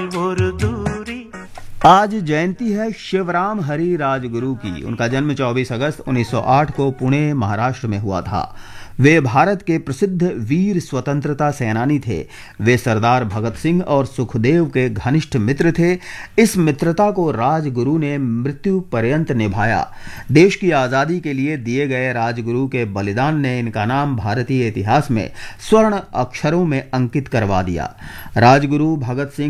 आज जयंती है शिवराम हरि राजगुरु की। उनका जन्म 24 अगस्त 1908 को पुणे महाराष्ट्र में हुआ था। वे भारत के प्रसिद्ध वीर स्वतंत्रता सेनानी थे। वे सरदार भगत सिंह और सुखदेव के घनिष्ठ मित्र थे। इस मित्रता को राजगुरु ने मृत्यु पर्यंत निभाया। देश की आज़ादी के लिए दिए गए राजगुरु के बलिदान ने इनका नाम भारतीय इतिहास में स्वर्ण अक्षरों में अंकित करवा दिया। राजगुरु भगत सिंह